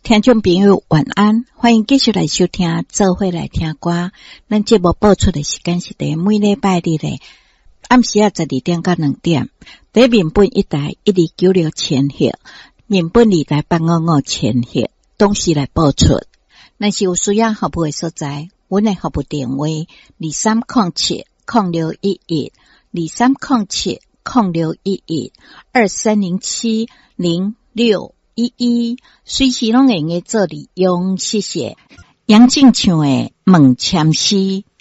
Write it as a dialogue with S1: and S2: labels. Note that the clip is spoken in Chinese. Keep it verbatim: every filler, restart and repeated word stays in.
S1: 听众朋友晚安，欢迎继续来收听做伙来听歌。咱节目播出的时间是在每礼拜日的暗时啊十二点到两点，在民本一台一二九六千赫，民本二台八五五千赫，同时来播出。若是有需要服务的所在，阮的服务电话二三零七零六一一二三零七零六一一二三零七零六一一，随时拢会用做利用。谢谢。杨静唱的《梦签诗》。